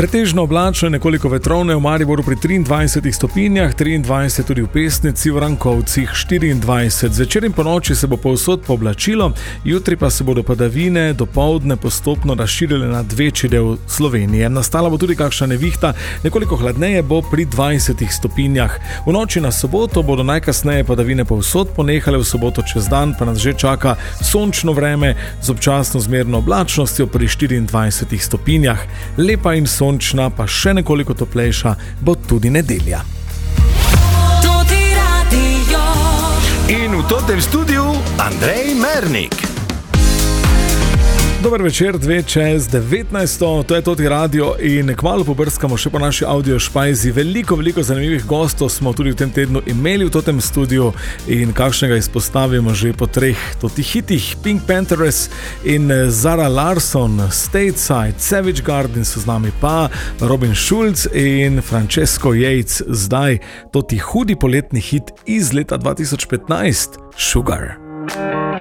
Pretežno oblačno in nekoliko vetrovno je v Mariboru pri 23 stopinjah, 23 tudi v Pesnici, v Rankovcih 24. Zvečer in ponoči se bo povsod pooblačilo, jutri pa se bodo padavine dopoldne postopno razširile na večji del Slovenije. Nastala bo tudi kakšna nevihta, nekoliko hladneje bo pri 20 stopinjah. V noči na soboto bodo najkasneje padavine povsod ponehale, v soboto čez dan pa nas že čaka sončno vreme z občasno zmerno oblačnostjo pri 24 stopinjah. Lepa in sončna, pa še nekoliko toplejša bo tudi nedelja. In v totem studiu Andrej Mernik. Dober večer, 2:19, to je Toti Radio in kmalu pobrskamo še po naši audio špajzi. Veliko zanimivih gostov smo tudi v tem tednu imeli v totem studiu in kakšnega izpostavimo že po 3 Toti hitih. Pink Panthers in Zara Larsson, Stateside, Savage Garden so z nami, pa Robin Schulz in Francesco Yates. Zdaj Toti hudi poletni hit iz leta 2015, Sugar.